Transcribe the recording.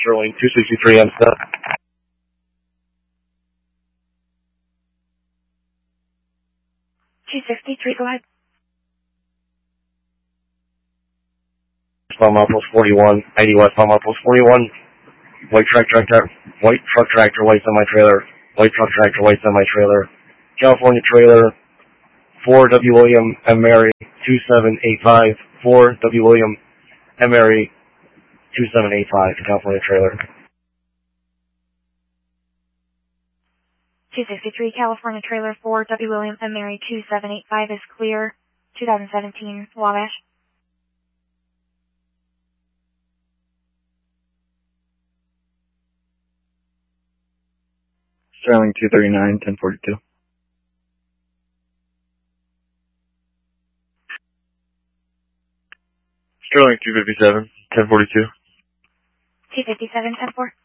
Sterling 263 Amsterdam. 263, go ahead. Palmar Post 41, 90 West Palmar Post 41. White truck tractor, white semi-trailer, white truck tractor, white semi-trailer. California trailer, 4 W. William M. Mary 2785, 4 W. William M. Mary 2785, California trailer. 263, California trailer 4 W. William M. Mary 2785 is clear. 2017 Wabash. Sterling 239, 1042. Sterling 257, 1042. 257, 10-4.